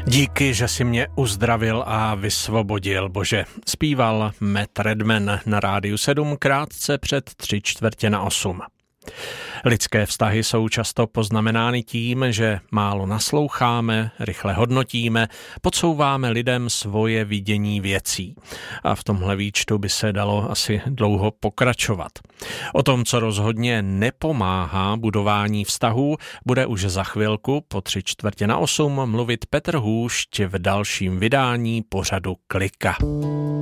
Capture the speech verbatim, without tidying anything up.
Díky, že si mě uzdravil a vysvobodil, Bože, zpíval Matt Redman na Rádiu sedm krátce před tři čtvrtě na osm. Lidské vztahy jsou často poznamenány tím, že málo nasloucháme, rychle hodnotíme, podsouváme lidem svoje vidění věcí. A v tomhle výčtu by se dalo asi dlouho pokračovat. O tom, co rozhodně nepomáhá budování vztahů, bude už za chvilku po tři čtvrtě na osm mluvit Petr Hůšť v dalším vydání pořadu Klika.